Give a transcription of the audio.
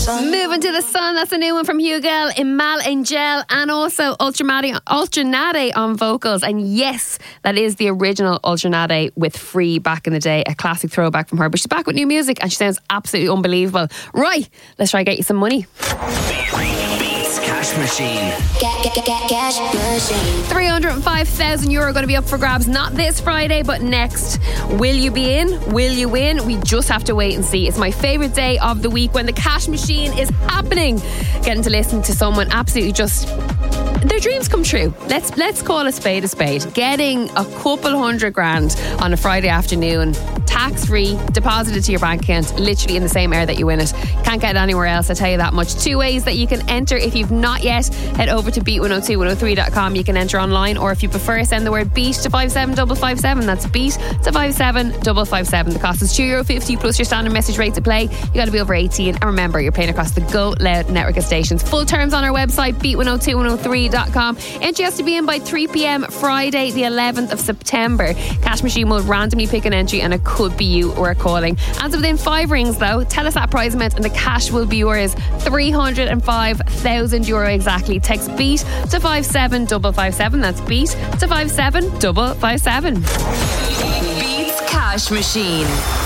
Moving to the Sun, that's a new one from Hugo, Imal Angel, and also Ultranade on vocals. And yes, that is the original Ultranade with Free back in the day, a classic throwback from her. But she's back with new music and she sounds absolutely unbelievable. Right, let's try and get you some money. Cash Machine. Cash Machine. €305,000 going to be up for grabs, not this Friday but next. Will you be in? Will you win? We just have to wait and see. It's my favourite day of the week when the cash machine is happening. Getting to listen to someone absolutely just their dreams come true. Let's call a spade a spade. Getting a couple $100,000 on a Friday afternoon, tax free, deposited to your bank account, literally in the same air that you win it. Can't get it anywhere else, I tell you that much. 2 ways that you can enter. If you've not yet, head over to beat102103.com. You can enter online, or if you prefer, send the word beat to 57557. That's beat to 57557. The cost is €2.50 plus your standard message rate to play. You got to be over 18, and remember, you're paying across the Go Loud network of stations. Full terms on our website, beat102103.com. Entry has to be in by 3 p.m. Friday the 11th of September. Cash Machine will randomly pick an entry and it could be you we're calling. Answer within 5 rings though. Tell us that prize amount and the cash will be yours. €305,000 exactly. Text BEAT to 57557. That's BEAT to 57557. Beats Cash Machine.